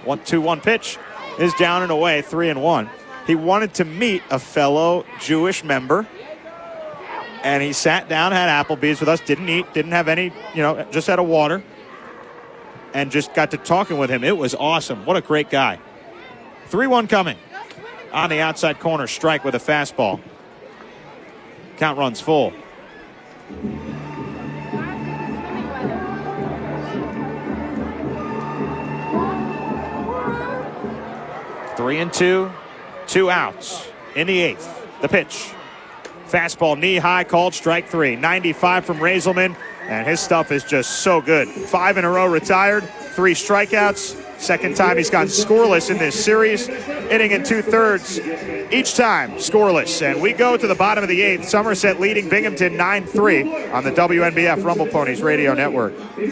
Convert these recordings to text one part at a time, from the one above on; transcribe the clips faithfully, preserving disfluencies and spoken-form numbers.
one two one pitch is down and away, three and one. He wanted to meet a fellow Jewish member, and he sat down, had Applebee's with us, didn't eat, didn't have any, you know, just had a water, and just got to talking with him. It was awesome. What a great guy. three one coming. On the outside corner, strike with a fastball. Count runs full. Three and two, two outs in the eighth. The pitch. Fastball knee high, called strike three. ninety-five from Raiselman, and his stuff is just so good. Five in a row retired, three strikeouts. Second time he's gone scoreless in this series. Inning and two-thirds each time scoreless. And we go to the bottom of the eighth. Somerset leading Binghamton nine three on the W N B F Rumble Ponies Radio Network.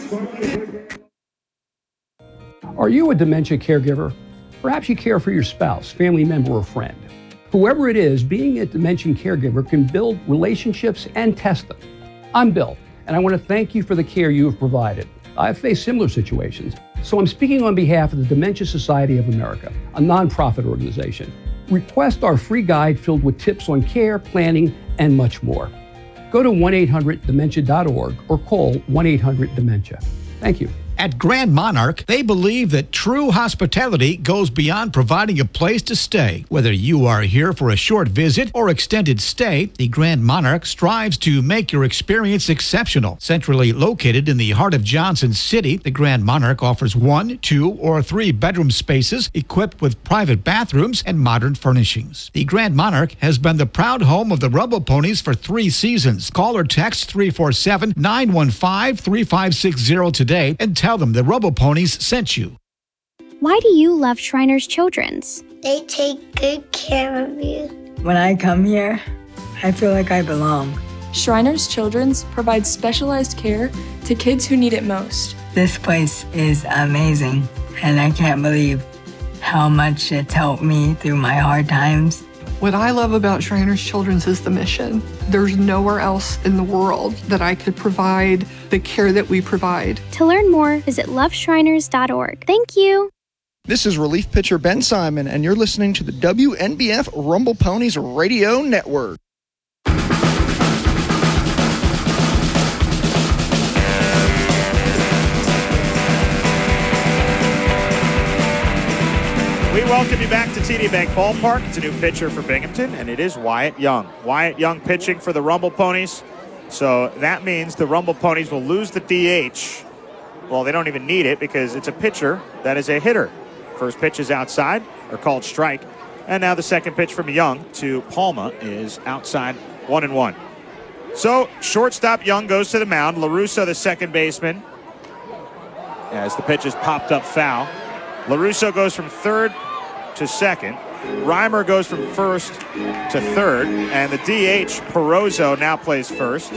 Are you a dementia caregiver? Perhaps you care for your spouse, family member, or friend. Whoever it is, being a dementia caregiver can build relationships and test them. I'm Bill, and I want to thank you for the care you have provided. I've faced similar situations, so I'm speaking on behalf of the Dementia Society of America, a nonprofit organization. Request our free guide filled with tips on care, planning, and much more. Go to one eight hundred dementia dot org or call one eight hundred dementia. Thank you. At Grand Monarch, they believe that true hospitality goes beyond providing a place to stay. Whether you are here for a short visit or extended stay, the Grand Monarch strives to make your experience exceptional. Centrally located in the heart of Johnson City, the Grand Monarch offers one, two, or three bedroom spaces equipped with private bathrooms and modern furnishings. The Grand Monarch has been the proud home of the Rumble Ponies for three seasons. Call or text three four seven, nine one five, three five six zero today and tell them the Rumble Ponies sent you. Why do you love Shriners Children's? They take good care of you. When I come here, I feel like I belong. Shriners Children's provides specialized care to kids who need it most. This place is amazing, and I can't believe how much it's helped me through my hard times. What I love about Shriners Children's is the mission. There's nowhere else in the world that I could provide the care that we provide. To learn more, visit love shriners dot org. Thank you. This is relief pitcher Ben Simon, and you're listening to the W N B F Rumble Ponies Radio Network. We welcome you back to T D Bank Ballpark. It's a new pitcher for Binghamton, and it is Wyatt Young. Wyatt Young pitching for the Rumble Ponies. So that means the Rumble Ponies will lose the D H. Well, they don't even need it because it's a pitcher that is a hitter. First pitch is outside, or called strike. And now the second pitch from Young to Palma is outside, one and one. So shortstop Young goes to the mound. LaRusso, the second baseman, as the pitch is popped up foul. LaRusso goes from third to second. Reimer goes from first to third. And the D H, Perozzo, now plays first.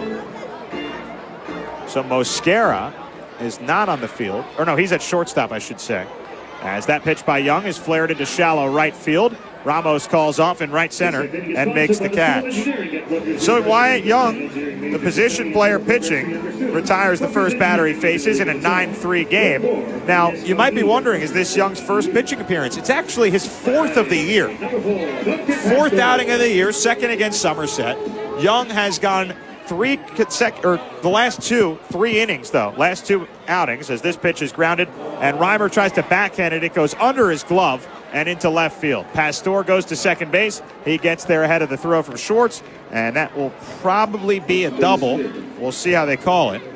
So Mosquera is not on the field. Or no, he's at shortstop, I should say. As that pitch by Young is flared into shallow right field. Ramos calls off in right center and makes the catch. So Wyatt Young, the position player pitching, retires the first batter he faces in a nine three game. Now, you might be wondering, is this Young's first pitching appearance? It's actually his fourth of the year. Fourth outing of the year, second against Somerset. Young has gone three consec- or the last two, three innings though. Last two outings as this pitch is grounded, and Reimer tries to backhand it. It goes under his glove and into left field. Pastor goes to second base. He gets there ahead of the throw from Schwartz, and that will probably be a double. We'll see how they call it.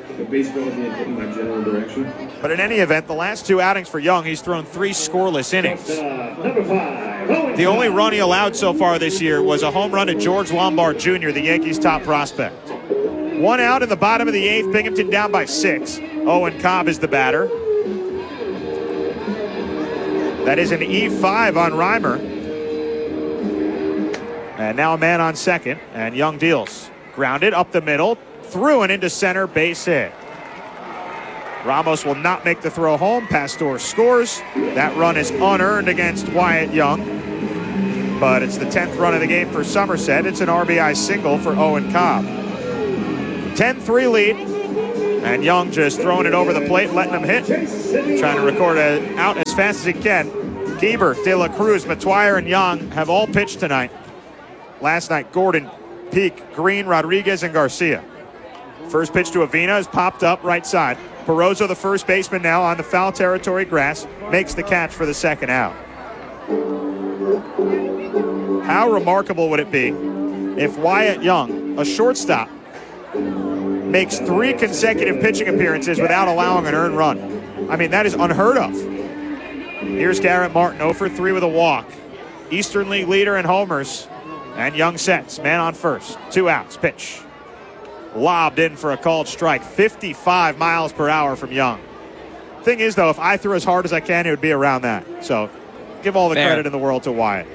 But in any event, the last two outings for Young, he's thrown three scoreless innings. The only run he allowed so far this year was a home run to George Lombard Junior, the Yankees' top prospect. One out in the bottom of the eighth, Binghamton down by six. Owen Cobb is the batter. That is an E five on Reimer. And now a man on second, and Young deals. Grounded up the middle, through and into center, base hit. Ramos will not make the throw home. Pastor scores. That run is unearned against Wyatt Young. But it's the tenth run of the game for Somerset. It's an R B I single for Owen Cobb. ten three lead And Young just throwing it over the plate, letting him hit. Trying to record it out as fast as he can. Bieber, De La Cruz, Metoyer, and Young have all pitched tonight. Last night, Gordon, Peak, Green, Rodriguez, and Garcia. First pitch to Avina is popped up right side. Barroso, the first baseman, now on the foul territory grass, makes the catch for the second out. How remarkable would it be if Wyatt Young, a shortstop, makes three consecutive pitching appearances without allowing an earned run? I mean, that is unheard of. Here's Garrett Martin, oh for three with a walk. Eastern League leader in homers. And Young sets, man on first. Two outs, pitch. Lobbed in for a called strike. fifty-five miles per hour from Young. Thing is, though, if I threw as hard as I can, it would be around that. So give all the Fair. credit in the world to Wyatt.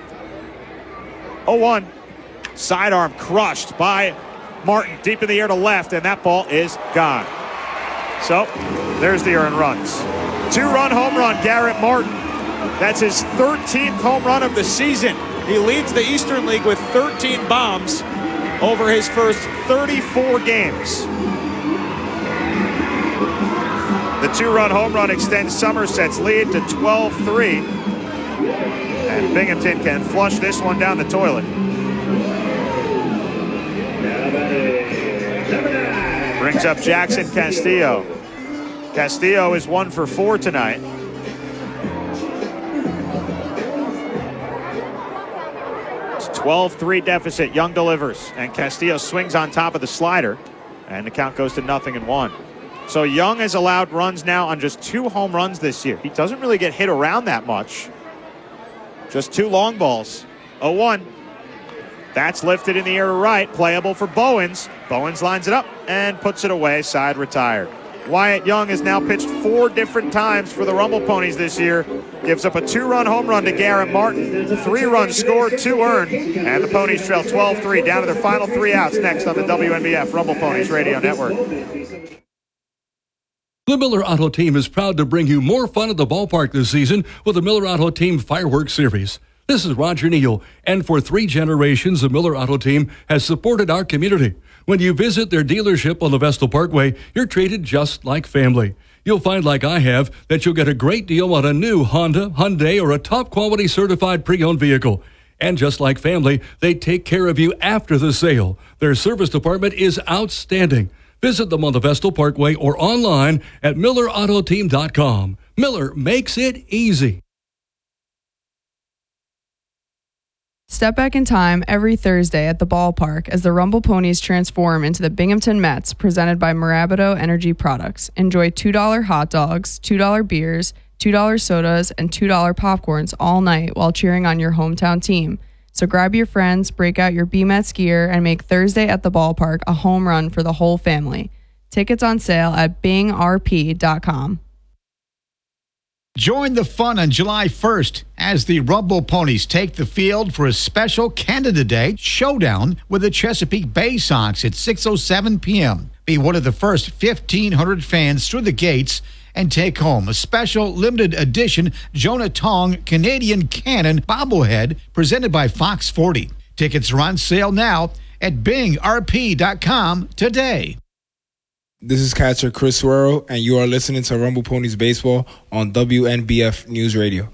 oh one. Sidearm crushed by Martin deep in the air to left, and that ball is gone. So there's the earned runs. Two-run home run, Garrett Martin. That's his thirteenth home run of the season. He leads the Eastern League with thirteen bombs over his first thirty-four games. The two-run home run extends Somerset's lead to twelve three. And Binghamton can flush this one down the toilet. Brings up Jackson Castillo. Castillo is one for four tonight. twelve three deficit. Young delivers, and Castillo swings on top of the slider, and the count goes to nothing and one. So Young has allowed runs now on just two home runs this year. He doesn't really get hit around that much. Just two long balls. oh one. That's lifted in the air to right, playable for Bowens. Bowens lines it up and puts it away, side retired. Wyatt Young has now pitched four different times for the Rumble Ponies this year. Gives up a two-run home run to Garrett Martin. Three runs scored, two earned. And the Ponies trail twelve three down to their final three outs next on the W N B F Rumble Ponies Radio Network. The Miller Auto Team is proud to bring you more fun at the ballpark this season with the Miller Auto Team Fireworks Series. This is Roger Neal, and for three generations, the Miller Auto Team has supported our community. When you visit their dealership on the Vestal Parkway, you're treated just like family. You'll find, like I have, that you'll get a great deal on a new Honda, Hyundai, or a top-quality certified pre-owned vehicle. And just like family, they take care of you after the sale. Their service department is outstanding. Visit them on the Vestal Parkway or online at miller auto team dot com. Miller makes it easy. Step back in time every Thursday at the ballpark as the Rumble Ponies transform into the Binghamton Mets, presented by Marabito Energy Products. Enjoy two dollar hot dogs, two dollar beers, two dollar sodas, and two dollar popcorns all night while cheering on your hometown team. So grab your friends, break out your B-Mets gear, and make Thursday at the ballpark a home run for the whole family. Tickets on sale at bing r p dot com. Join the fun on July first as the Rumble Ponies take the field for a special Canada Day showdown with the Chesapeake Bay Sox at six oh seven p.m. Be one of the first fifteen hundred fans through the gates and take home a special limited edition Jonah Tong Canadian Cannon bobblehead presented by Fox forty. Tickets are on sale now at bing r p dot com today. This is catcher Chris Suero, and you are listening to Rumble Ponies Baseball on W N B F News Radio.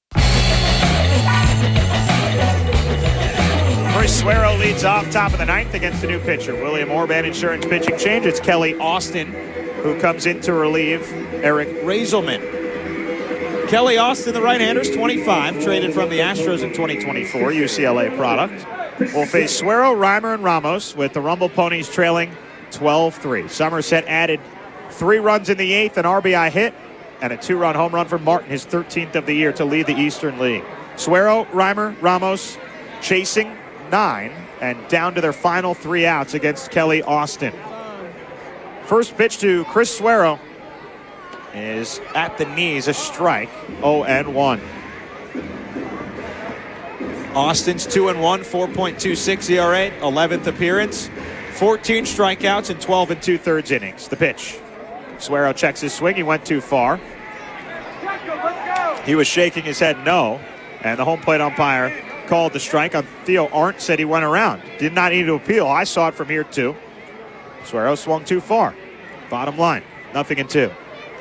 Chris Suero leads off top of the ninth against the new pitcher. William Orban Insurance pitching change. It's Kelly Austin who comes in to relieve Eric Raiselman. Kelly Austin, the right-hander, is twenty-five, traded from the Astros in twenty twenty-four, U C L A product. Will face Suero, Reimer, and Ramos with the Rumble Ponies trailing twelve three. Somerset added three runs in the eighth, an R B I hit, and a two-run home run for Martin, his thirteenth of the year, to lead the Eastern League. Suero, Reimer, Ramos chasing nine and down to their final three outs against Kelly Austin. First pitch to Chris Suero is at the knees, a strike, oh and one. Austin's two and one, four point two six E R A, eleventh appearance. fourteen strikeouts in twelve and two-thirds innings. The pitch. Suero checks his swing. He went too far. He was shaking his head no, and the home plate umpire called the strike. On Theo Arndt said he went around. Did not need to appeal. I saw it from here too. Suero swung too far. Bottom line, nothing in two.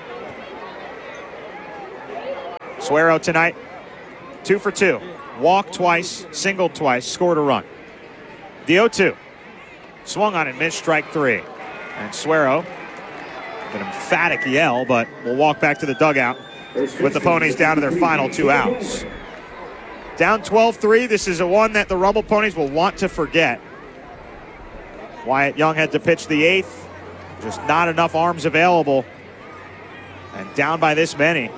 Suero tonight, two for two. Walked twice, singled twice, scored a run. The oh two. Swung on and missed, strike three. And Suero, an emphatic yell, but will walk back to the dugout with the Ponies down to their final two outs. Down twelve three, this is a one that the Rumble Ponies will want to forget. Wyatt Young had to pitch the eighth. Just not enough arms available. And down by this many.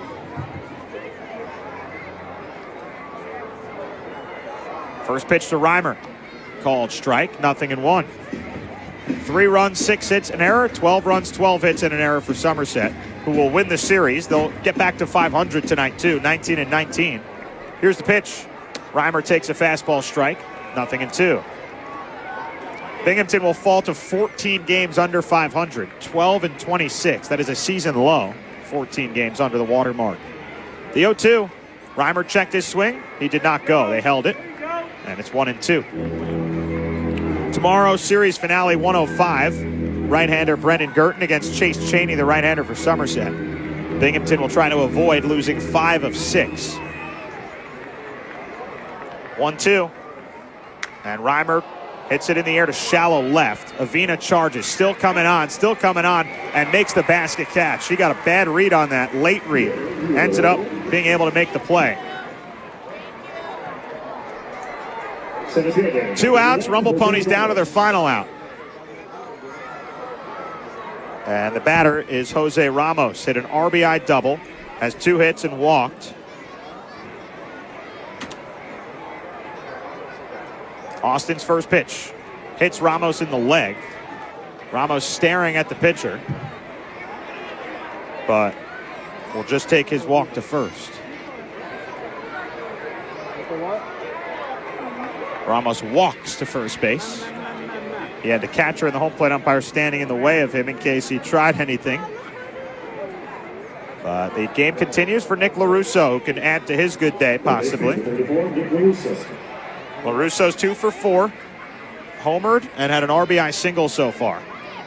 First pitch to Reimer. Called strike, nothing in one. Three runs, six hits, an error. twelve runs, twelve hits, and an error for Somerset, who will win the series. They'll get back to five hundred tonight, too, nineteen and nineteen. Here's the pitch. Reimer takes a fastball strike, nothing in two. Binghamton will fall to fourteen games under five hundred, twelve and twenty-six. That is a season low, fourteen games under the watermark. The oh two, Reimer checked his swing. He did not go. They held it, and it's one and two. Tomorrow, series finale one oh five. Right-hander Brendan Girton against Chase Cheney, the right-hander for Somerset. Binghamton will try to avoid losing five of six. one two. And Reimer hits it in the air to shallow left. Avina charges, still coming on, still coming on, and makes the basket catch. She got a bad read on that, late read. Ended up being able to make the play. Two outs, Rumble Ponies down to their final out. And the batter is Jose Ramos. Hit an R B I double, has two hits and walked. Austin's first pitch hits Ramos in the leg. Ramos staring at the pitcher, but will just take his walk to first. Ramos walks to first base. He had the catcher and the home plate umpire standing in the way of him in case he tried anything. But the game continues for Nick LaRusso, who can add to his good day, possibly. LaRusso's two for four, homered, and had an R B I single so far.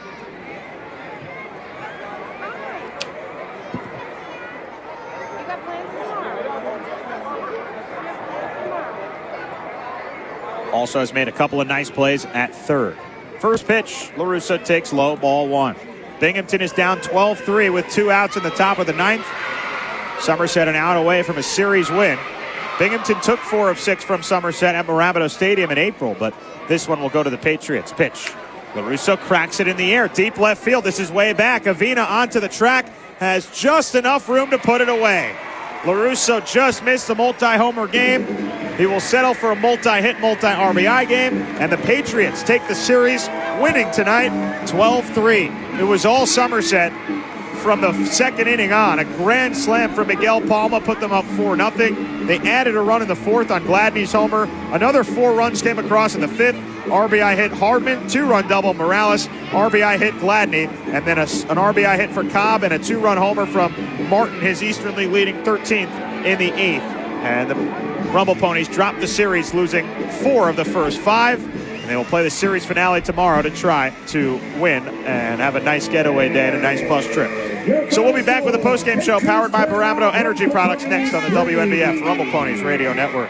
Also has made a couple of nice plays at third. First pitch, LaRusso takes low, ball one. Binghamton is down twelve three with two outs in the top of the ninth. Somerset an out away from a series win. Binghamton took four of six from Somerset at Mirabito Stadium in April, but this one will go to the Patriots. Pitch. LaRusso cracks it in the air. Deep left field. This is way back. Avina onto the track. Has just enough room to put it away. LaRusso just missed a multi-homer game. He will settle for a multi-hit, multi-R B I game. And the Patriots take the series, winning tonight twelve three. It was all Somerset from the second inning on. A grand slam from Miguel Palma put them up four nothing. They added a run in the fourth on Gladney's homer. Another four runs came across in the fifth. R B I hit Hardman, two-run double Morales. R B I hit Gladney, and then a, an R B I hit for Cobb and a two-run homer from Martin, his Eastern League leading thirteenth in the eighth. And the Rumble Ponies dropped the series, losing four of the first five. And they will play the series finale tomorrow to try to win and have a nice getaway day and a nice bus trip. So we'll be back with a post-game show powered by Mirabito Energy Products next on the W N B F Rumble Ponies Radio Network.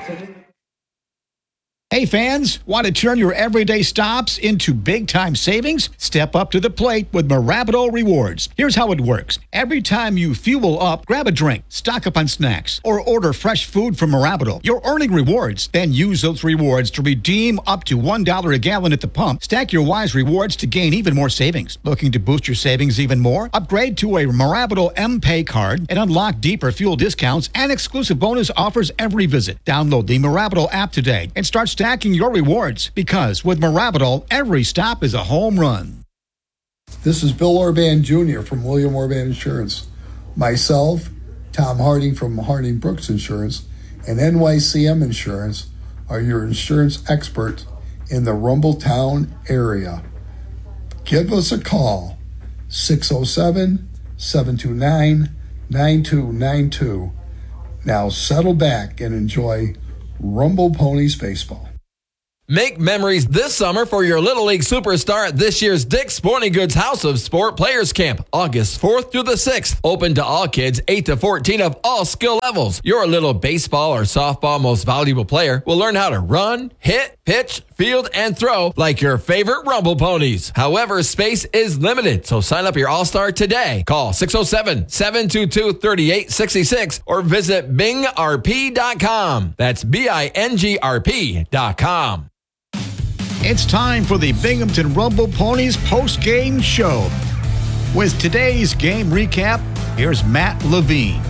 Hey fans, want to turn your everyday stops into big-time savings? Step up to the plate with Mirabito Rewards. Here's how it works. Every time you fuel up, grab a drink, stock up on snacks, or order fresh food from Mirabito. You're earning rewards. Then use those rewards to redeem up to one dollar a gallon at the pump. Stack your Wise rewards to gain even more savings. Looking to boost your savings even more? Upgrade to a Mirabito M-Pay card and unlock deeper fuel discounts and exclusive bonus offers every visit. Download the Mirabito app today and start stacking your rewards, because with Mirabito, every stop is a home run. This is Bill Orban Junior from William Orban Insurance. Myself, Tom Harding from Harding Brooks Insurance, and N Y C M Insurance are your insurance experts in the Rumbletown area. Give us a call, six oh seven, seven two nine, nine two nine two. Now settle back and enjoy Rumble Ponies baseball. Make memories this summer for your Little League superstar at this year's Dick's Sporting Goods House of Sport Players Camp, August fourth through the sixth. Open to all kids eight to fourteen of all skill levels. Your little baseball or softball most valuable player will learn how to run, hit, pitch, field, and throw like your favorite Rumble Ponies. However, space is limited, so sign up your All-Star today. Call six oh seven, seven two two, three eight six six or visit bing r p dot com. That's B I N G R P dot com. It's time for the Binghamton Rumble Ponies post-game show. With today's game recap, here's Matt Levine.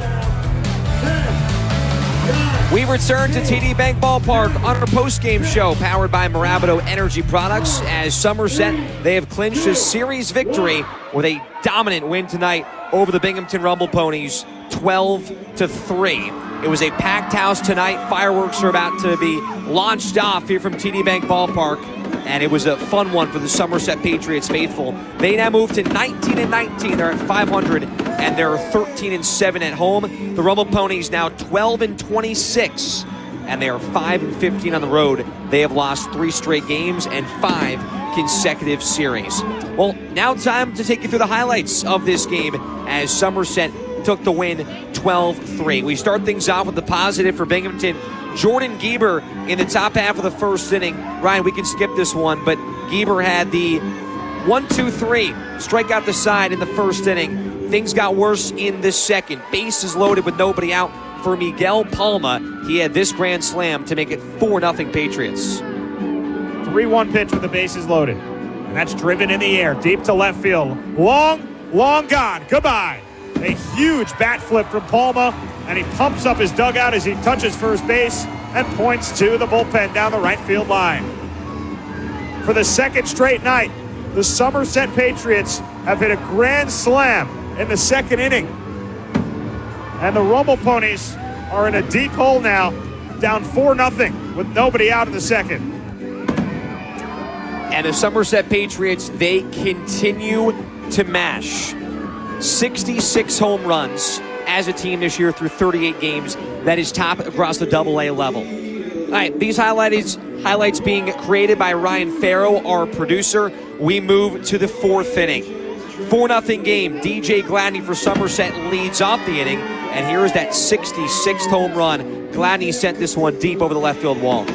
We return to T D Bank Ballpark on our post-game show powered by Mirabito Energy Products. As Somerset, they have clinched a series victory with a dominant win tonight over the Binghamton Rumble Ponies, twelve to three. It was a packed house tonight. Fireworks are about to be launched off here from T D Bank Ballpark, and it was a fun one for the Somerset Patriots faithful. They now move to nineteen and nineteen. They're at five hundred, and they're thirteen and seven at home. The Rumble Ponies now twelve and twenty-six, and they are five and fifteen on the road. They have lost three straight games and five consecutive series. Well, now time to take you through the highlights of this game as Somerset took the win twelve three. We start things off with the positive for Binghamton. Jordan Gieber in the top half of the first inning. Ryan, we can skip this one, but Gieber had the one two three, strike out the side in the first inning. Things got worse in the second. Bases loaded with nobody out for Miguel Palma. He had this grand slam to make it four nothing Patriots. three one pitch with the bases loaded. And that's driven in the air, deep to left field. Long, long gone. Goodbye. A huge bat flip from Palma, and he pumps up his dugout as he touches first base and points to the bullpen down the right field line. For the second straight night, the Somerset Patriots have hit a grand slam in the second inning. And the Rumble Ponies are in a deep hole now, down four nothing with nobody out in the second. And the Somerset Patriots, they continue to mash. sixty-six home runs as a team this year through thirty-eight games. That is top across the double A level. All right, these highlights, highlights being created by Ryan Farrow, our producer. We move to the fourth inning. four nothing game. D J Gladney for Somerset leads off the inning. And here is that sixty-sixth home run. Gladney sent this one deep over the left field wall.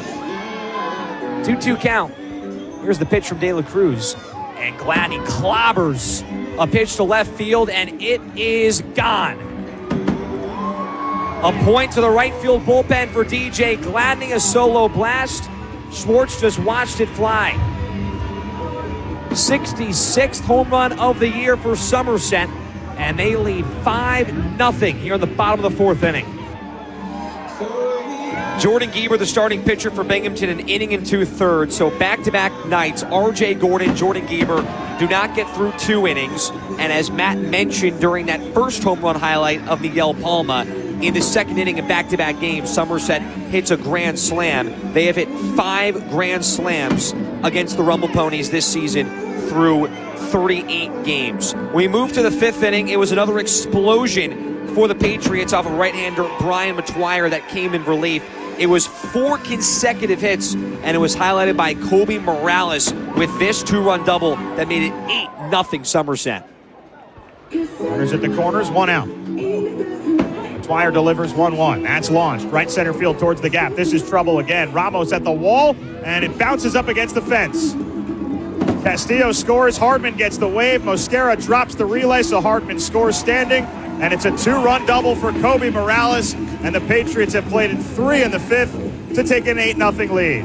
two two count. Here's the pitch from De La Cruz. And Gladney clobbers a pitch to left field, and it is gone. A point to the right field bullpen for D J Gladney, a solo blast. Schwartz just watched it fly. sixty-sixth home run of the year for Somerset, and they lead five nothing here in the bottom of the fourth inning. Jordan Gieber, the starting pitcher for Binghamton, an inning and two-thirds. So back-to-back nights, R J Gordon, Jordan Gieber do not get through two innings. And as Matt mentioned during that first home run highlight of Miguel Palma, in the second inning of back-to-back games, Somerset hits a grand slam. They have hit five grand slams against the Rumble Ponies this season through thirty-eight games. We move to the fifth inning. It was another explosion for the Patriots off of right-hander Brian McGuire that came in relief. It was four consecutive hits, and it was highlighted by Kobe Morales with this two-run double that made it eight nothing Somerset. Runners at the corners, one out. McGuire delivers one one. That's launched. Right center field towards the gap. This is trouble again. Ramos at the wall, and it bounces up against the fence. Castillo scores. Hardman gets the wave. Mosquera drops the relay, so Hardman scores standing. And it's a two-run double for Kobe Morales. And the Patriots have played in three in the fifth to take an eight nothing lead.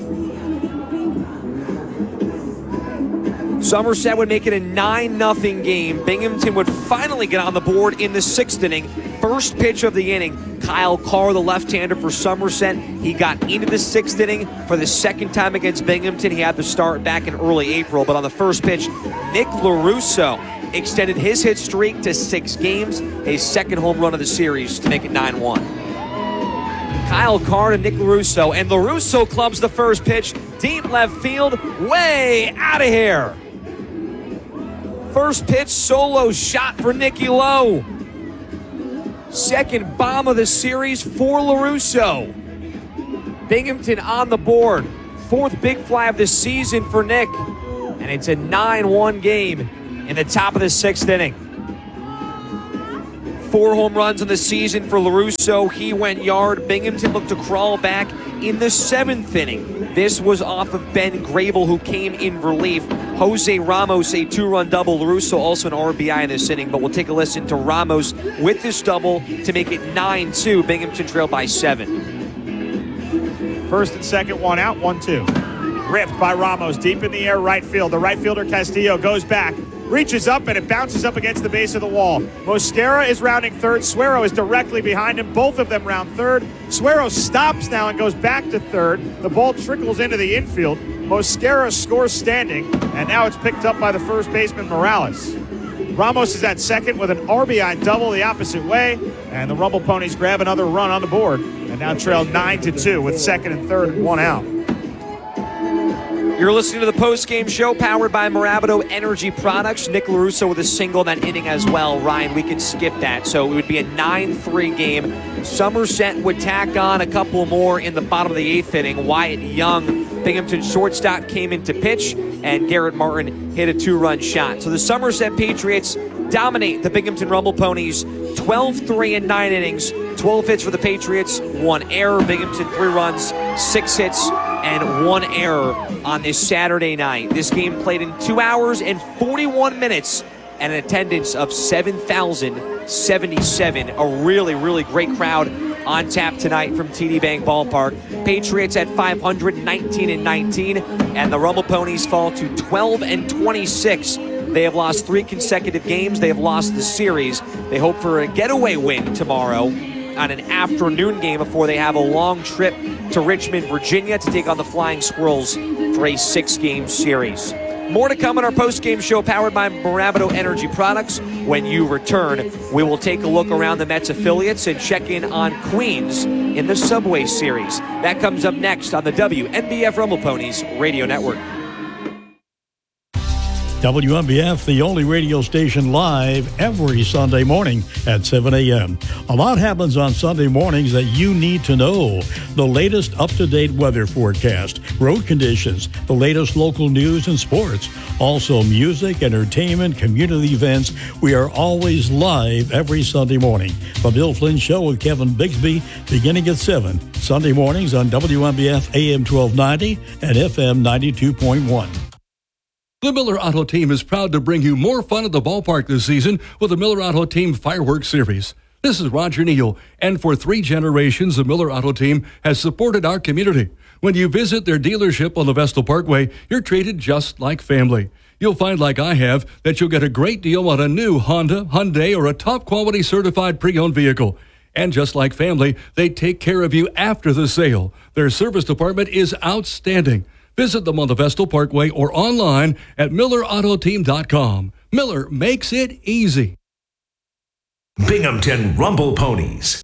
Somerset would make it a nine nothing game. Binghamton would finally get on the board in the sixth inning. First pitch of the inning, Kyle Carr, the left-hander for Somerset. He got into the sixth inning for the second time against Binghamton. He had to start back in early April, but on the first pitch, Nick LaRusso extended his hit streak to six games, a second home run of the series to make it nine one. Kyle Carr to Nick LaRusso, and LaRusso clubs the first pitch, deep left field, way out of here. First pitch, solo shot for Nicky Lowe. Second bomb of the series for LaRusso. Binghamton on the board, fourth big fly of the season for Nick. And it's a nine one game in the top of the sixth inning. Four home runs in the season for LaRusso. He went yard. Binghamton looked to crawl back in the seventh inning. This was off of Ben Grable, who came in relief. Jose Ramos, a two-run double. LaRusso also an R B I in this inning, but we'll take a listen to Ramos with this double to make it nine two. Binghamton trailed by seven. First and second, one out, one two. Ripped by Ramos, deep in the air, right field. The right fielder, Castillo, goes back, reaches up, and it bounces up against the base of the wall. Mosquera is rounding third. Suero is directly behind him. Both of them round third. Suero stops now and goes back to third. The ball trickles into the infield. Mosquera scores standing, and now it's picked up by the first baseman, Morales. Ramos is at second with an R B I double the opposite way, and the Rumble Ponies grab another run on the board and now trail nine to two with second and third and one out. You're listening to the post-game show powered by Mirabito Energy Products. Nick LaRusso with a single in that inning as well. Ryan, we can skip that. So it would be a nine three game. Somerset would tack on a couple more in the bottom of the eighth inning. Wyatt Young, Binghamton shortstop, came in to pitch, and Garrett Martin hit a two-run shot. So the Somerset Patriots dominate the Binghamton Rumble Ponies twelve three in nine innings. twelve hits for the Patriots, one error. Binghamton three runs, six hits, and one error on this Saturday night. This game played in two hours and forty-one minutes and an attendance of seven thousand seventy-seven. A really, really great crowd on tap tonight from T D Bank Ballpark. Patriots at five hundred, nineteen and nineteen, and the Rumble Ponies fall to twelve and twenty-six. They have lost three consecutive games. They have lost the series. They hope for a getaway win tomorrow on an afternoon game before they have a long trip to Richmond, Virginia to take on the Flying Squirrels for a six-game series. More to come on our post-game show powered by Mirabito Energy Products. When you return, we will take a look around the Mets affiliates and check in on Queens in the Subway Series. That comes up next on the W N B F Rumble Ponies Radio Network. W N B F, the only radio station live every Sunday morning at seven a.m. A lot happens on Sunday mornings that you need to know. The latest up-to-date weather forecast, road conditions, the latest local news and sports. Also music, entertainment, community events. We are always live every Sunday morning. The Bill Flynn Show with Kevin Bigsby beginning at seven. Sunday mornings on W N B F A M twelve ninety and F M ninety-two point one. The Miller Auto Team is proud to bring you more fun at the ballpark this season with the Miller Auto Team Fireworks Series. This is Roger Neal, and for three generations, the Miller Auto Team has supported our community. When you visit their dealership on the Vestal Parkway, you're treated just like family. You'll find, like I have, that you'll get a great deal on a new Honda, Hyundai, or a top-quality certified pre-owned vehicle. And just like family, they take care of you after the sale. Their service department is outstanding. Visit them on the Vestal Parkway or online at miller auto team dot com. Miller makes it easy. Binghamton Rumble Ponies.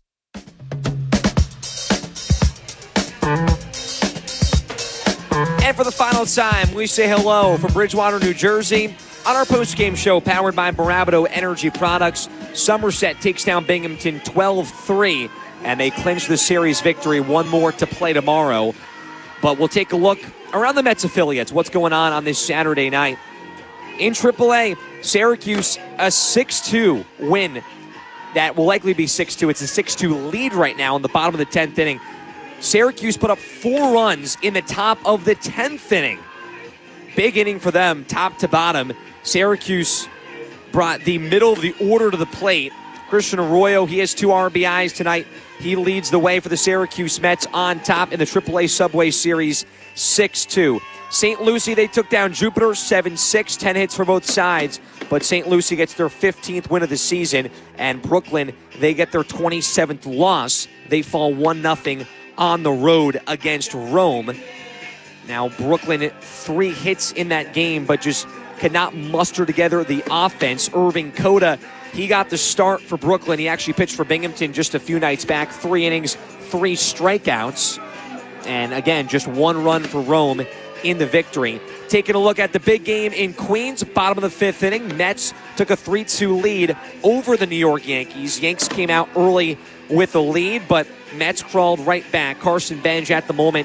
And for the final time, we say hello from Bridgewater, New Jersey. On our post-game show powered by Mirabito Energy Products, Somerset takes down Binghamton twelve three, and they clinch the series victory. One more to play tomorrow. But we'll take a look around the Mets affiliates, what's going on on this Saturday night. In triple A, Syracuse, a six two win. That will likely be six two. It's a six two lead right now in the bottom of the tenth inning. Syracuse put up four runs in the top of the tenth inning. Big inning for them, top to bottom. Syracuse brought the middle of the order to the plate. Christian Arroyo, he has two R B Is tonight. He leads the way for the Syracuse Mets on top in the triple A Subway Series, six two. Saint Lucie, they took down Jupiter, seven six, ten hits for both sides. But Saint Lucie gets their fifteenth win of the season. And Brooklyn, they get their twenty-seventh loss. They fall one nothing on the road against Rome. Now, Brooklyn, three hits in that game, but just could not muster together the offense. Irving Coda, he got the start for Brooklyn. He actually pitched for Binghamton just a few nights back. Three innings, three strikeouts. And again, just one run for Rome in the victory. Taking a look at the big game in Queens, bottom of the fifth inning. Mets took a three two lead over the New York Yankees. Yanks came out early with the lead, but Mets crawled right back. Carson Bench at the moment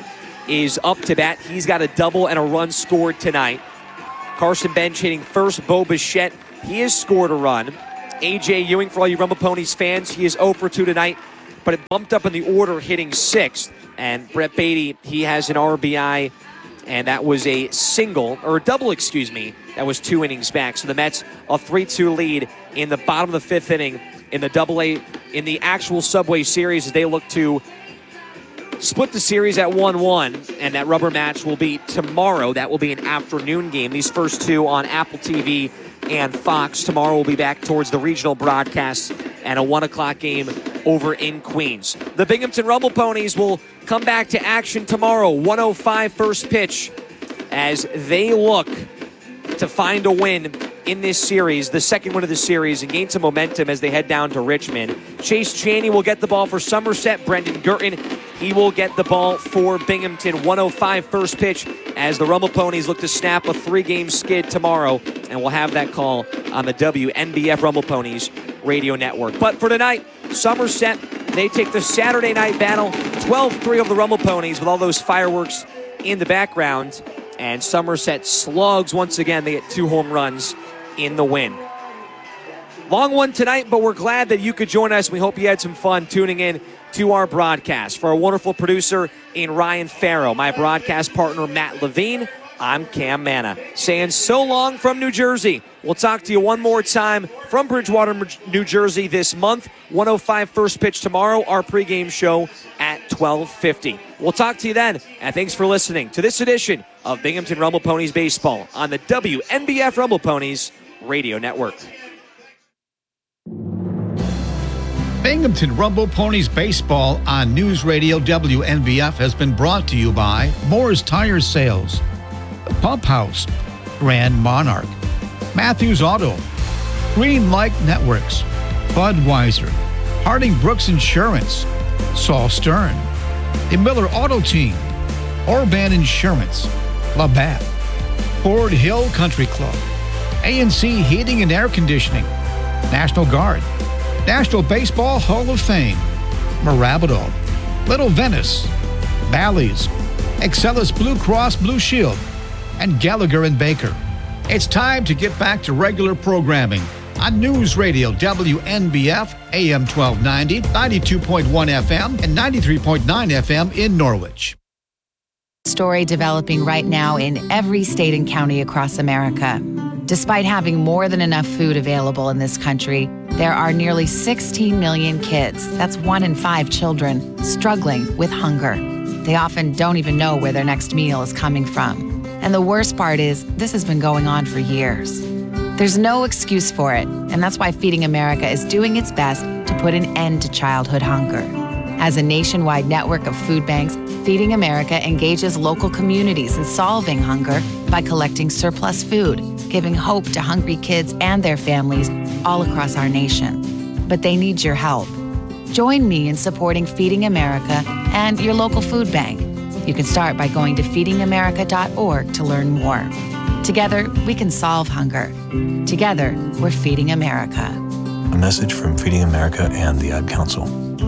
is up to bat. He's got a double and a run scored tonight. Carson Bench hitting first. Bo Bichette, he has scored a run. A J Ewing, for all you Rumble Ponies fans, he is zero for two tonight, but it bumped up in the order, hitting sixth. And Brett Beatty, he has an R B I, and that was a single, or a double, excuse me. That was two innings back. So the Mets, a three two lead in the bottom of the fifth inning in the Double A, in the actual Subway Series, as they look to split the series at one one, and that rubber match will be tomorrow. That will be an afternoon game. These first two on Apple T V and Fox. Tomorrow we'll be back towards the regional broadcasts and a one o'clock game over in Queens. The Binghamton Rumble Ponies will come back to action tomorrow, one oh five first pitch, as they look to find a win in this series, the second win of the series, and gain some momentum as they head down to Richmond. Chase Chaney will get the ball for Somerset. Brendan Girton, he will get the ball for Binghamton. one oh five first pitch as the Rumble Ponies look to snap a three-game skid tomorrow, and we'll have that call on the W N B F Rumble Ponies radio network. But for tonight, Somerset, they take the Saturday night battle, twelve three of the Rumble Ponies with all those fireworks in the background. And Somerset slugs once again. They get two home runs in the win. Long one tonight, but we're glad that you could join us. We hope you had some fun tuning in to our broadcast. For our wonderful producer in Ryan Farrow, my broadcast partner Matt Levine, I'm Cam Manna, saying so long from New Jersey. We'll talk to you one more time from Bridgewater, New Jersey this month. one oh five first pitch tomorrow, our pregame show at twelve fifty. We'll talk to you then, and thanks for listening to this edition of Binghamton Rumble Ponies Baseball on the W N B F Rumble Ponies Radio Network. Binghamton Rumble Ponies Baseball on News Radio W N B F has been brought to you by Moore's Tire Sales, The Pump House, Grand Monarch, Matthews Auto, Green Light Networks, Budweiser, Harding Brooks Insurance, Saul Stern, the Miller Auto Team, Orban Insurance, Labatt, Ford Hill Country Club, A and C Heating and Air Conditioning, National Guard, National Baseball Hall of Fame, Marabito, Little Venice, Bally's, Excellus Blue Cross Blue Shield, and Gallagher and Baker. It's time to get back to regular programming on News Radio W N B F, A M twelve ninety, ninety-two point one F M, and ninety-three point nine F M in Norwich. Story developing right now in every state and county across America. Despite having more than enough food available in this country, there are nearly sixteen million kids, that's one in five children, struggling with hunger. They often don't even know where their next meal is coming from. And the worst part is, this has been going on for years. There's no excuse for it, and that's why Feeding America is doing its best to put an end to childhood hunger. As a nationwide network of food banks, Feeding America engages local communities in solving hunger by collecting surplus food, giving hope to hungry kids and their families all across our nation. But they need your help. Join me in supporting Feeding America and your local food bank. You can start by going to feeding america dot org to learn more. Together, we can solve hunger. Together, we're Feeding America. A message from Feeding America and the Ad Council.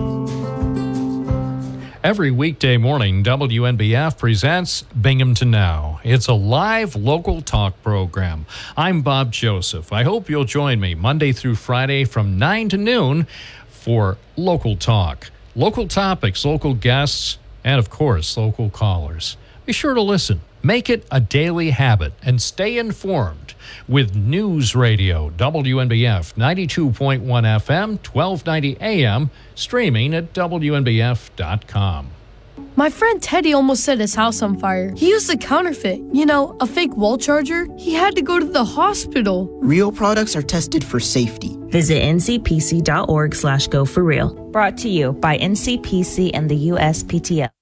Every weekday morning, W N B F presents Binghamton Now. It's a live local talk program. I'm Bob Joseph. I hope you'll join me Monday through Friday from nine to noon for local talk. Local topics, local guests, and of course, local callers. Be sure to listen. Make it a daily habit and stay informed with News Radio, W N B F, ninety-two point one F M, twelve ninety A M, streaming at W N B F dot com. My friend Teddy almost set his house on fire. He used a counterfeit, you know, a fake wall charger. He had to go to the hospital. Real products are tested for safety. Visit N C P C dot org slash go for real. Brought to you by N C P C and the U S P T O.